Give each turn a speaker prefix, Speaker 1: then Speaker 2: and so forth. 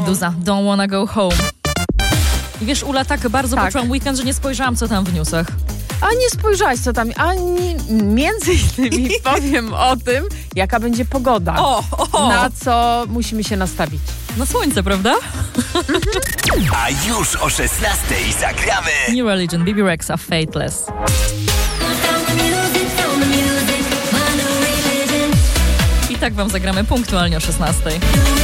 Speaker 1: Meduza, Don't Wanna Go Home. I wiesz, Ula, tak bardzo poczułam weekend, że nie spojrzałam, co tam w newsach.
Speaker 2: A nie spojrzałaś, co tam, między innymi powiem o tym, jaka będzie pogoda. Na co musimy się nastawić.
Speaker 1: Na słońce, prawda?
Speaker 3: A już o 16:00 zagramy
Speaker 1: New Religion, Bebe Rexha, Fateless. I tak wam zagramy punktualnie o 16:00.